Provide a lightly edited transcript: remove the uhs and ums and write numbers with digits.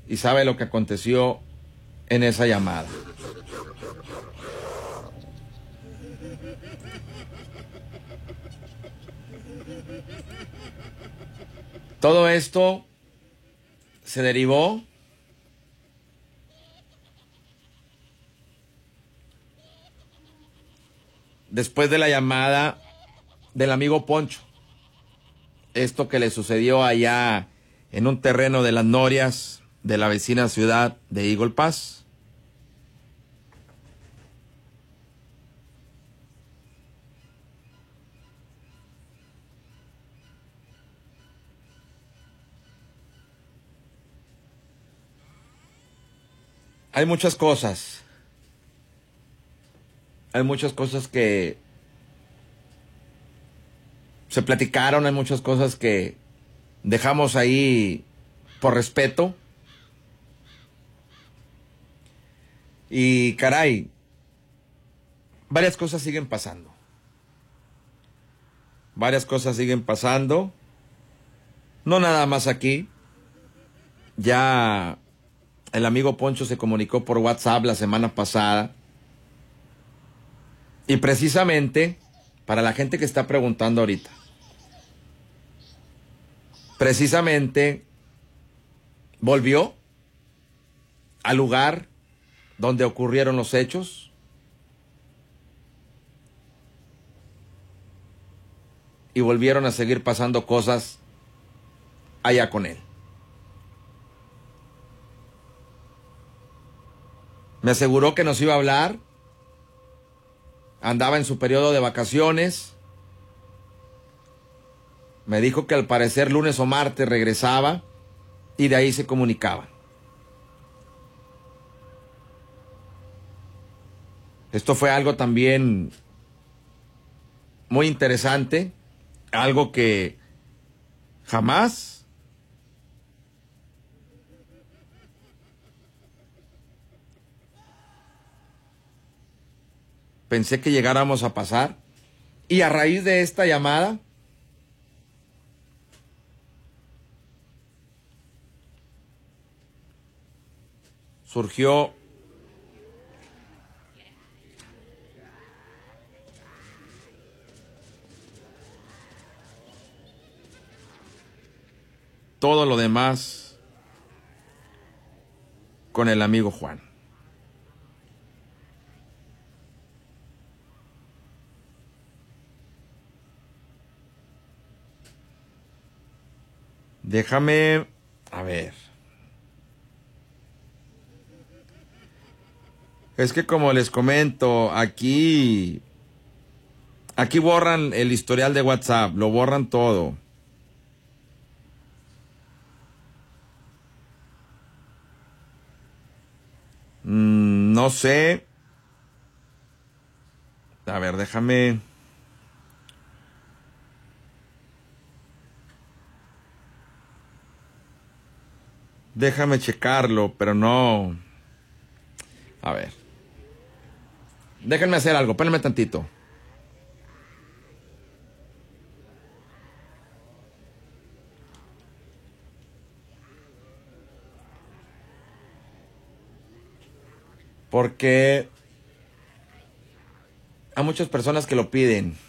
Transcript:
y sabe lo que aconteció en esa llamada. Todo esto se derivó después de la llamada del amigo Poncho. Esto que le sucedió allá en un terreno de las Norias de la vecina ciudad de Eagle Pass. Hay muchas cosas que se platicaron, hay muchas cosas que dejamos ahí por respeto. Y caray, varias cosas siguen pasando. No nada más aquí. Ya el amigo Poncho se comunicó por WhatsApp la semana pasada. Y precisamente, para la gente que está preguntando ahorita, precisamente volvió al lugar donde ocurrieron los hechos y volvieron a seguir pasando cosas allá con él. Me aseguró que nos iba a hablar. Andaba en su periodo de vacaciones. Me dijo que al parecer lunes o martes regresaba y de ahí se comunicaba. Esto fue algo también muy interesante, algo que jamás pensé que llegáramos a pasar. Y a raíz de esta llamada, surgió todo lo demás con el amigo Juan. Déjame, a ver. Es que como les comento, aquí borran el historial de WhatsApp, lo borran todo. No sé. A ver, déjame. Déjame checarlo, pero no. A ver. Déjenme hacer algo, espérenme tantito. Porque hay muchas personas que lo piden.